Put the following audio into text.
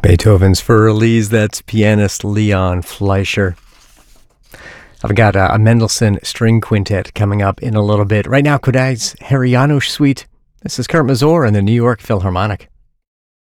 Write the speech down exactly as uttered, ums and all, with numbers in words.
Beethoven's Fur Elise, that's pianist Leon Fleischer. I've got a, a Mendelssohn string quintet coming up in a little bit. Right now, Kodály's Harry János Suite. This is Kurt Mazur and the New York Philharmonic.